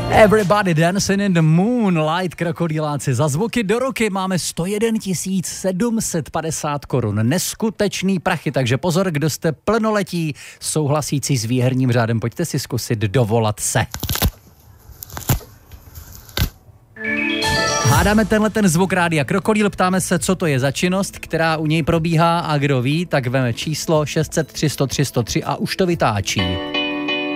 Everybody dancing in the moonlight, krokodýláci. Za zvuky do ruky máme 101 750 korun. Neskutečný prachy, takže pozor, kdo jste plnoletí, souhlasící s výherním řádem, pojďte si zkusit dovolat se. Hádáme ten zvuk rádia Krokodýl, ptáme se, co to je za činnost, která u něj probíhá a kdo ví, tak veme číslo 600 300 303 a už to vytáčí.